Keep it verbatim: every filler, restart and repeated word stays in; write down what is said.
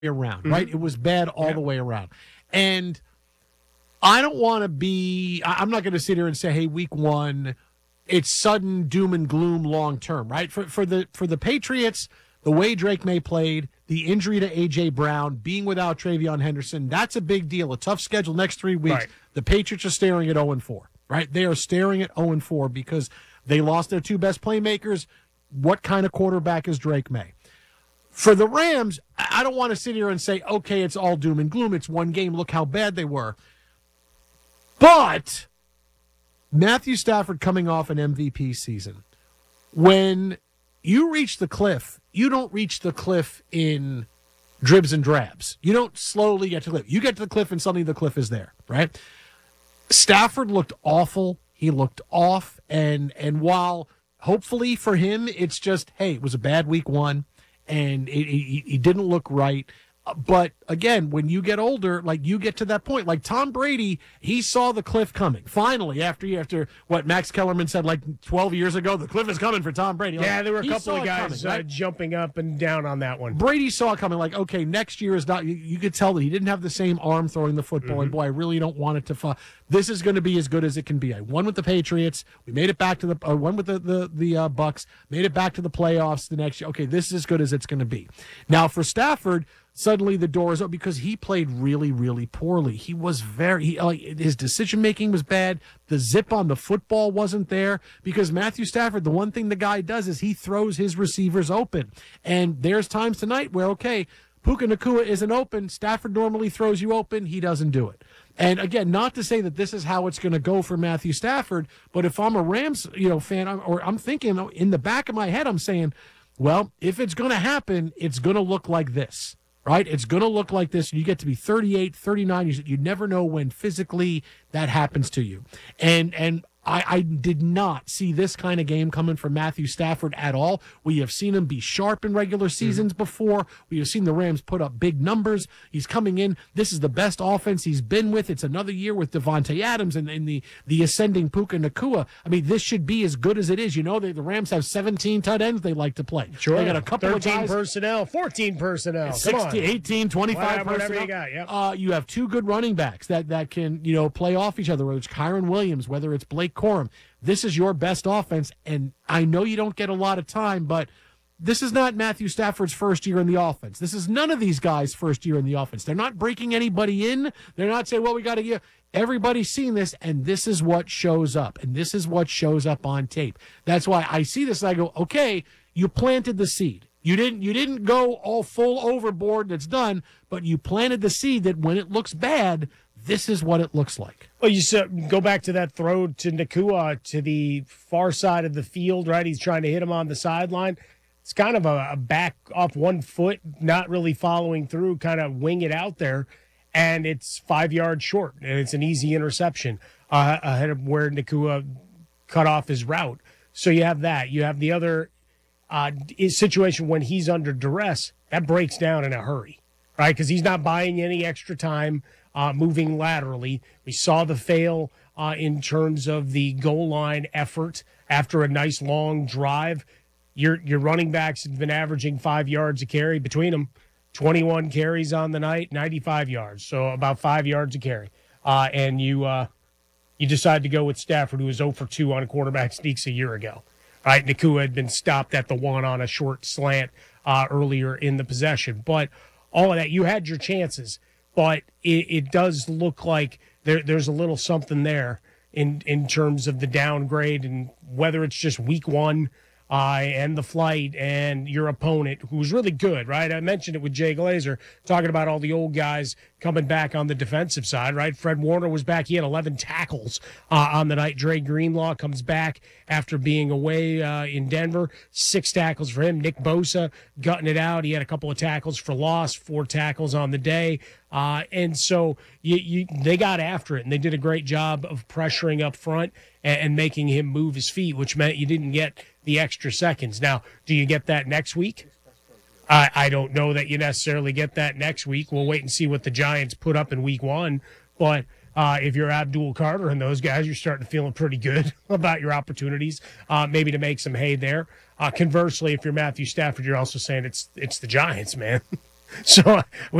around, Mm-hmm. right? It was bad all Yep. the way around. And I don't want to be, I- I'm not going to sit here and say, hey, week one, it's sudden doom and gloom long term, right? For for the for the Patriots, the way Drake May played, the injury to A J. Brown, being without Travion Henderson, that's a big deal. A tough schedule next three weeks. Right. The Patriots are staring at oh and four, right? They are staring at oh and four because they lost their two best playmakers. What kind of quarterback is Drake May? For the Rams, I don't want to sit here and say, okay, it's all doom and gloom. It's one game. Look how bad they were. But Matthew Stafford coming off an M V P season, when you reach the cliff, you don't reach the cliff in dribs and drabs. You don't slowly get to the cliff. You get to the cliff and suddenly the cliff is there, right? Stafford looked awful. He looked off. And, and while hopefully for him, it's just, hey, it was a bad week one. And it, it, he didn't look right. But again, when you get older, like you get to that point, like Tom Brady, he saw the cliff coming. Finally, after after what Max Kellerman said like twelve years ago, the cliff is coming for Tom Brady. Like, Yeah, there were a he couple saw of it guys coming, right? uh, jumping up and down on that one. Brady saw it coming. Like, okay, next year is not. You, you could tell that he didn't have the same arm throwing the football. Mm-hmm. And boy, I really don't want it to fall. This is going to be as good as it can be. I won with the Patriots. We made it back to the. Uh, won with the the the uh, Bucks. Made it back to the playoffs the next year. Okay, this is as good as it's going to be. Now for Stafford. Suddenly the door is open because he played really, really poorly. He was very, he, like, his decision making was bad. The zip on the football wasn't there because Matthew Stafford, the one thing the guy does is he throws his receivers open. And there's times tonight where, okay, Puka Nacua isn't open. Stafford normally throws you open. He doesn't do it. And again, not to say that this is how it's going to go for Matthew Stafford, but if I'm a Rams, you know, fan, or I'm thinking in the back of my head, I'm saying, well, if it's going to happen, it's going to look like this. Right? It's going to look like this. You get to be thirty-eight, thirty-nine. You, you never know when physically that happens to you. And and I, I did not see this kind of game coming from Matthew Stafford at all. We have seen him be sharp in regular seasons mm-hmm. before. We have seen the Rams put up big numbers. He's coming in. This is the best offense he's been with. It's another year with Devontae Adams and, and the, the ascending Puka Nacua. I mean, this should be as good as it is. You know, they, the Rams have seventeen tight ends they like to play. Sure. They got a couple of guys. personnel, fourteen personnel. sixteen, eighteen, twenty-five whatever, personnel. whatever you got, yep. Uh, you have two good running backs that, that can, you know, play off each other, whether it's Kyron Williams, whether it's Blake Corum. This is your best offense, and I know you don't get a lot of time, but this is not Matthew Stafford's first year in the offense. This is none of these guys' first year in the offense. They're not breaking anybody in. They're not saying, well, we got to get everybody's seen this, and this is what shows up, and this is what shows up on tape. That's why I see this and I go, okay, you planted the seed. You didn't you didn't go all full overboard and it's done, but you planted the seed that when it looks bad, this is what it looks like. Well, you said, go back to that throw to Nacua to the far side of the field, right? He's trying to hit him on the sideline. It's kind of a, a back off one foot, not really following through, kind of wing it out there, and it's five yards short, and it's an easy interception uh, ahead of where Nacua cut off his route. So you have that. You have the other uh, situation when he's under duress, that breaks down in a hurry, right? Because he's not buying any extra time. Uh, moving laterally. We saw the fail uh, in terms of the goal line effort after a nice long drive. Your your running backs have been averaging five yards a carry between them, twenty-one carries on the night, ninety-five yards, so about five yards a carry. Uh, and you uh, you decide to go with Stafford, who was zero for two on quarterback sneaks a year ago. Right, Nacua had been stopped at the one on a short slant uh, earlier in the possession. But all of that, you had your chances. But it, it does look like there, there's a little something there in, in terms of the downgrade and whether it's just week one uh, and the flight and your opponent, who's really good, right? I mentioned it with Jay Glazer, talking about all the old guys coming back on the defensive side, right? Fred Warner was back. He had eleven tackles uh, on the night. Dre Greenlaw comes back after being away uh, in Denver. Six tackles for him. Nick Bosa gutting it out. He had a couple of tackles for loss, four tackles on the day. Uh, and so you, you, they got after it, and they did a great job of pressuring up front and, and making him move his feet, which meant you didn't get the extra seconds. Now, do you get that next week? I, I don't know that you necessarily get that next week. We'll wait and see what the Giants put up in week one. But uh, if you're Abdul Carter and those guys, you're starting to feeling pretty good about your opportunities, uh, maybe to make some hay there. Uh, conversely, if you're Matthew Stafford, you're also saying it's it's the Giants, man. So